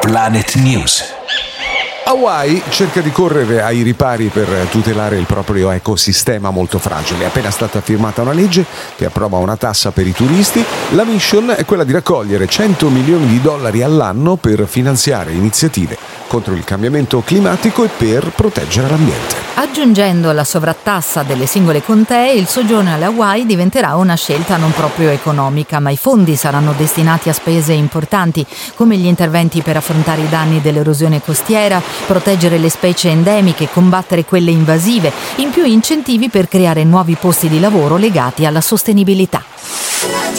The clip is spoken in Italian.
Planet News. Hawaii cerca di correre ai ripari per tutelare il proprio ecosistema molto fragile. È appena stata firmata una legge che approva una tassa per i turisti. La mission è quella di raccogliere $100 milioni all'anno per finanziare iniziative contro il cambiamento climatico e per proteggere l'ambiente. Aggiungendo alla sovrattassa delle singole contee, il soggiorno alle Hawaii diventerà una scelta non proprio economica, ma i fondi saranno destinati a spese importanti, come gli interventi per affrontare i danni dell'erosione costiera, proteggere le specie endemiche, combattere quelle invasive, in più incentivi per creare nuovi posti di lavoro legati alla sostenibilità.